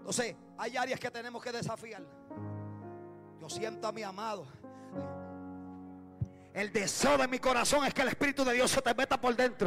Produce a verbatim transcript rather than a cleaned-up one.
Entonces hay áreas que tenemos que desafiar. Yo siento a mi amado. El deseo de mi corazón es que el Espíritu de Dios se te meta por dentro.